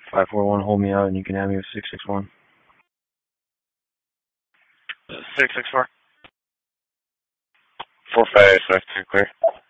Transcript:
541, hold me out, and you can have me with 661. 664. 45, 5, clear.